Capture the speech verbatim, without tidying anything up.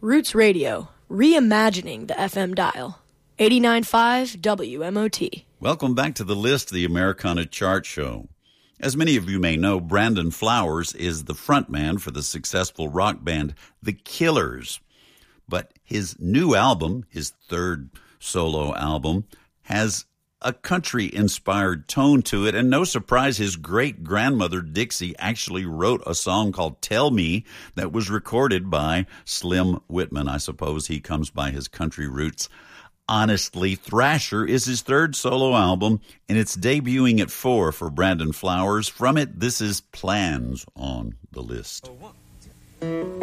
Roots Radio, reimagining the F M dial. eighty-nine point five W M O T. Welcome back to The List, the Americana Chart Show. As many of you may know, Brandon Flowers is the frontman for the successful rock band The Killers. But his new album, his third solo album, has a country-inspired tone to it, and no surprise, his great-grandmother Dixie actually wrote a song called Tell Me that was recorded by Slim Whitman. I suppose he comes by his country roots. Honestly, Thrasher is his third solo album, and it's debuting at four for Brandon Flowers. From it, this is Plans on the List.